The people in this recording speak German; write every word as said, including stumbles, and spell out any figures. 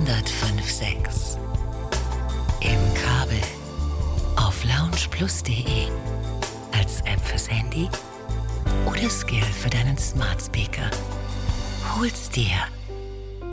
hundertfünf sechs. Im Kabel auf loungeplus punkt de. Als App fürs Handy oder Skill für deinen Smart Speaker. Hol's dir